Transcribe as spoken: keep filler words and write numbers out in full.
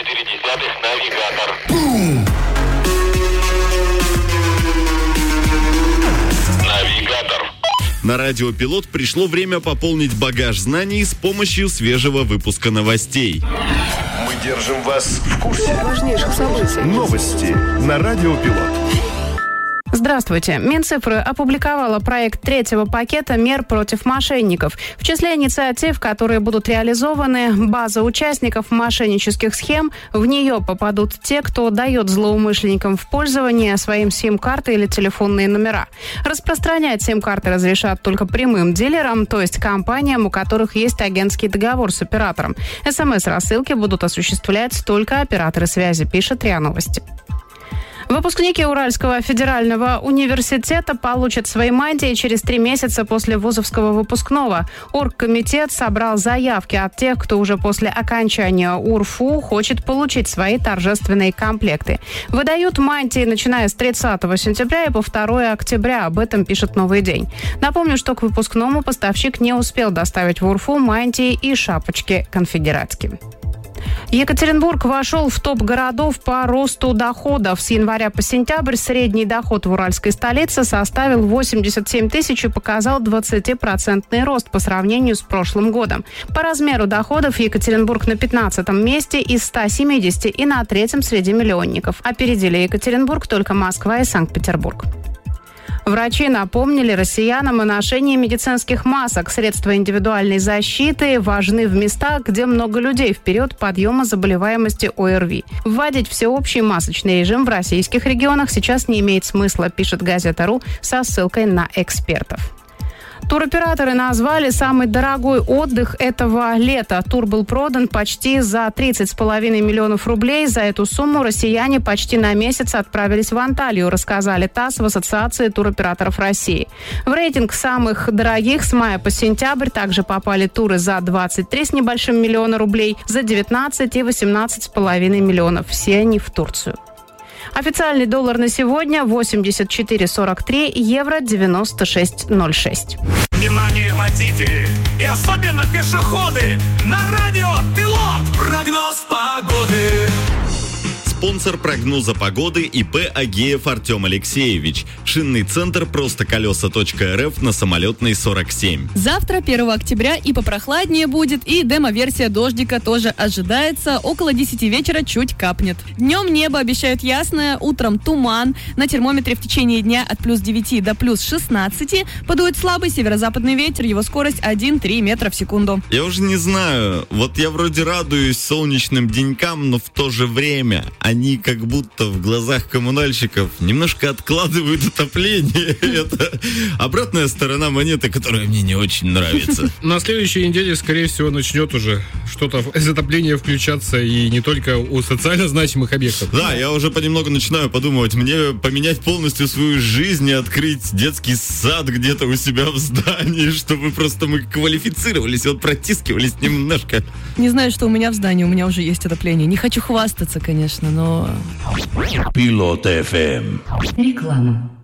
четыре десятых навигатор. Навигатор. На радио Пилот пришло время пополнить багаж знаний с помощью свежего выпуска новостей. Мы держим вас в курсе важнейших событий. Новости на радио Пилот. Здравствуйте. Минцифры опубликовала проект третьего пакета мер против мошенников. В числе инициатив, которые будут реализованы, база участников мошеннических схем. В нее попадут те, кто дает злоумышленникам в пользование своим сим-карты или телефонные номера. Распространять сим-карты разрешат только прямым дилерам, то есть компаниям, у которых есть агентский договор с оператором. СМС-рассылки будут осуществлять только операторы связи, пишет РИА Новости. Выпускники Уральского федерального университета получат свои мантии через три месяца после вузовского выпускного. Оргкомитет собрал заявки от тех, кто уже после окончания УрФУ хочет получить свои торжественные комплекты. Выдают мантии, начиная с тридцатого сентября и по второго октября. Об этом пишет «Новый день». Напомню, что к выпускному поставщик не успел доставить в УрФУ мантии и шапочки конфедератские. Екатеринбург вошел в топ городов по росту доходов. С января по сентябрь средний доход в уральской столице составил восемьдесят семь тысяч и показал двадцатипроцентный рост по сравнению с прошлым годом. По размеру доходов Екатеринбург на пятнадцатом месте из ста семидесяти и на третьем среди миллионников. Опередили Екатеринбург только Москва и Санкт-Петербург. Врачи напомнили россиянам о ношении медицинских масок. Средства индивидуальной защиты важны в местах, где много людей, в период подъема заболеваемости ОРВИ. Вводить всеобщий масочный режим в российских регионах сейчас не имеет смысла, пишет Газета.ру со ссылкой на экспертов. Туроператоры назвали самый дорогой отдых этого лета. Тур был продан почти за тридцать с половиной миллионов рублей. За эту сумму россияне почти на месяц отправились в Анталию, рассказали ТАСС в Ассоциации туроператоров России. В рейтинг самых дорогих с мая по сентябрь также попали туры за двадцать три с небольшим миллиона рублей, за девятнадцать и восемнадцать с половиной миллионов. Все они в Турцию. Официальный доллар на сегодня восемьдесят четыре сорок три, евро девяносто шесть ноль шесть. Внимание, водители и особенно пешеходы! На радио Пилот прогноз погоды. Спонсор прогноза погоды ИП Агеев Артем Алексеевич. Шинный центр простоколеса.рф на Самолетной сорок семь. Завтра, первого октября, и попрохладнее будет, и демо-версия дождика тоже ожидается. Около десяти вечера чуть капнет. Днем небо обещают ясное, утром туман. На термометре в течение дня от плюс девяти до плюс шестнадцати. Подует слабый северо-западный ветер, его скорость один-три метра в секунду. Я уже не знаю, вот я вроде радуюсь солнечным денькам, но в то же время они как будто в глазах коммунальщиков немножко откладывают отопление. Это обратная сторона монеты, которая мне не очень нравится. На следующей неделе, скорее всего, начнет уже что-то из отопления включаться, и не только у социально значимых объектов. Да, я уже понемногу начинаю подумывать, мне поменять полностью свою жизнь и открыть детский сад где-то у себя в здании, чтобы просто мы квалифицировались, вот протискивались немножко. Не знаю, что у меня в здании, у меня уже есть отопление. Не хочу хвастаться, конечно, но... Пилот эф эм. Реклама.